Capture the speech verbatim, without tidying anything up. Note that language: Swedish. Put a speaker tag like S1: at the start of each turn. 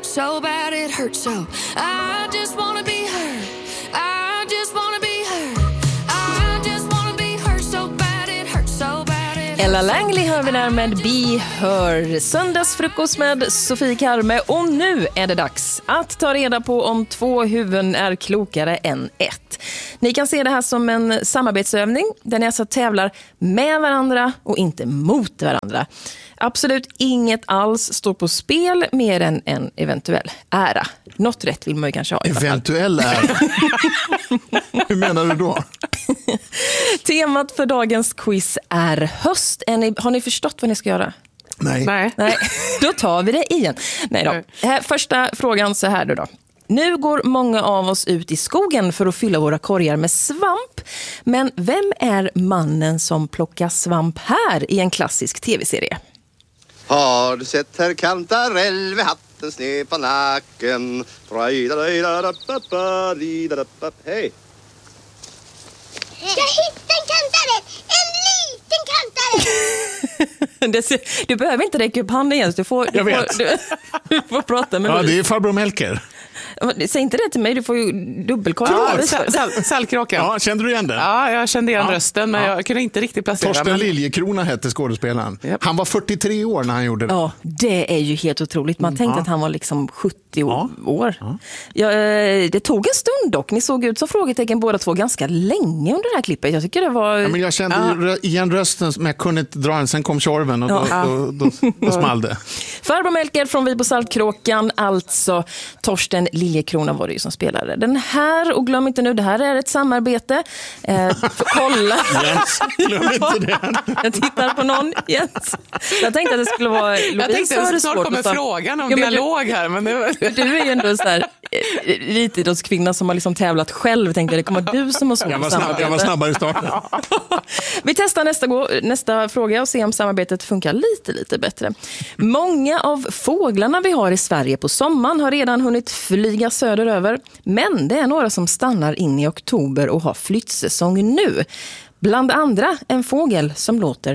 S1: hurt so bad it hurts so. I just wanna be heard. I just wanna be heard. I just wanna be heard so bad it hurts so bad it hurts.
S2: Ella Langley hör vi där med Be Her. Söndagsfrukost med Sofie Karme. Och nu är det dags att ta reda på om två huvuden är klokare än ett. Ni kan se det här som en samarbetsövning där ni alltså tävlar med varandra och inte mot varandra. Absolut inget alls står på spel mer än en eventuell ära. Något rätt vill man ju kanske ha.
S3: Eventuell ära? Hur menar du då?
S2: Temat för dagens quiz är höst. Är ni, har ni förstått vad ni ska göra?
S3: Nej.
S4: Nej.
S2: Nej, då tar vi det igen. Nej då. Här, första frågan så här då, då. Nu går många av oss ut i skogen för att fylla våra korgar med svamp. Men vem är mannen som plockar svamp här i en klassisk tv-serie?
S5: Har du sett herr Kantarell med hatten sned på nacken? Hej!
S6: Jag hittade en kantarell! En liten kantarell!
S2: Det ser, du behöver inte räcka upp handen igen. Du får, du
S3: Jag vet.
S2: Får, du, du får prata med
S3: Ja,
S2: mig.
S3: det är farbror Melker.
S2: Säg inte det till mig, du får ju dubbelkolla.
S4: Ja, sal- sal- Saltkråkan.
S3: Ja, kände du igen det?
S4: Ja, jag kände igen
S3: Ja.
S4: rösten, men
S3: Ja.
S4: jag kunde inte riktigt placera.
S3: Torsten
S4: men...
S3: Liljekrona hette skådespelaren.
S4: Japp.
S3: Han var fyrtiotre år när han gjorde det.
S2: Ja, det är ju helt otroligt. Man tänkte
S3: Ja.
S2: att han var liksom sjuttio
S3: Ja.
S2: år. Ja, eh, det tog en stund dock. Ni såg ut som frågetecken båda två ganska länge under det här klippet. Jag tycker det var...
S3: Ja, men jag kände ju rö- igen rösten, men jag kunde inte dra den. Sen kom Tjorven och då,
S2: Ja.
S3: då, då, då, då small det.
S2: Farbror Melker från Vibo Saltkråkan, alltså Torsten Liljekrona var det ju som spelade den här. Och glöm inte nu, det här är ett samarbete. Eh, för kolla.
S3: Jens, glöm inte det.
S2: Jag tittar på någon, Jens. Jag tänkte att det skulle vara Lovisa.
S4: Jag tänkte
S2: har det
S4: att snart
S2: svårt
S4: kommer
S2: att ta-
S4: frågan om
S2: Ja, men du-
S4: dialog här. Men det...
S2: Du är ju ändå så här elitidrottskvinna som har liksom tävlat själv. Tänkte jag, det kommer du som har svårt
S3: Jag var,
S2: att
S3: snabb,
S2: samarbeta.
S3: jag var snabbare i starten.
S2: Vi testar nästa, gå, nästa fråga och ser om samarbetet funkar lite, lite bättre. Många av fåglarna vi har i Sverige på sommaren har redan hunnit flyga söderöver. Men det är några som stannar in i oktober och har flyttsäsong nu. Bland andra en fågel som låter